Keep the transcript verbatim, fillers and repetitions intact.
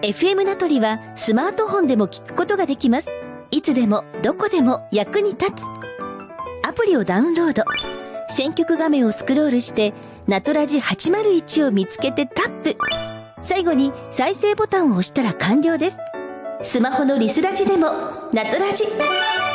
エフエム ナトリはスマートフォンでも聞くことができます。いつでもどこでも役に立つ。アプリをダウンロード。選曲画面をスクロールしてナトラジはちまるいちを見つけてタップ。最後に再生ボタンを押したら完了です。スマホのリスラジでもナトラジ。